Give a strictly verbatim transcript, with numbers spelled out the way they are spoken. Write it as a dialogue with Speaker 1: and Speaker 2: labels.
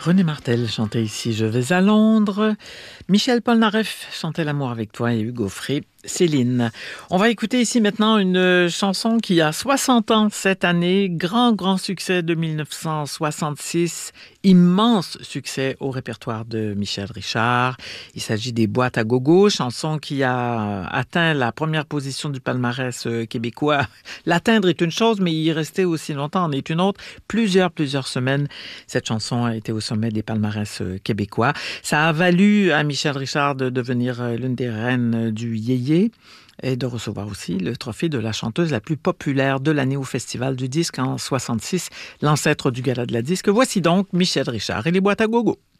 Speaker 1: René Martel chantait ici « Je vais à Londres ». Michel Polnareff chantait « L'amour avec toi » et Hugo Frey, Céline. On va écouter ici maintenant une chanson qui a soixante ans cette année. Grand, grand succès de dix-neuf cent soixante-six. Immense succès au répertoire de Michel Richard. Il s'agit des Boîtes à gogo, chanson qui a atteint la première position du palmarès québécois. L'atteindre est une chose, mais y rester aussi longtemps en est une autre. Plusieurs, plusieurs semaines, cette chanson a été au sommet des palmarès québécois. Ça a valu à Michel Richard de devenir l'une des reines du yéyé et de recevoir aussi le trophée de la chanteuse la plus populaire de l'année au Festival du disque en soixante-six, l'ancêtre du Gala de la disque. Voici donc Michel Richard et les Boîtes à gogo.